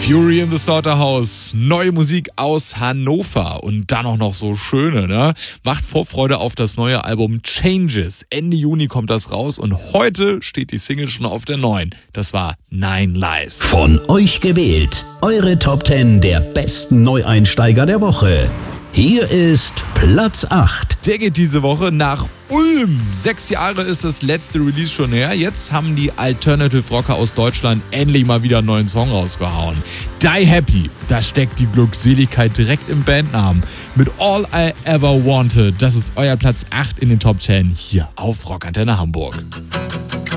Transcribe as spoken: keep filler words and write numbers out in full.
Fury in the Slaughterhouse, neue Musik aus Hannover und dann auch noch so schöne, ne? Macht Vorfreude auf das neue Album Changes. Ende Juni kommt das raus und heute steht die Single schon auf der neuen. Das war Nine Lives. Von euch gewählt, eure Top zehn der besten Neueinsteiger der Woche. Hier ist Platz acht. Der geht diese Woche nach Ulm. Sechs Jahre ist das letzte Release schon her. Jetzt haben die Alternative Rocker aus Deutschland endlich mal wieder einen neuen Song rausgehauen. Die Happy, da steckt die Glückseligkeit direkt im Bandnamen. Mit All I Ever Wanted, das ist euer Platz acht in den Top zehn hier auf Rockantenne Hamburg.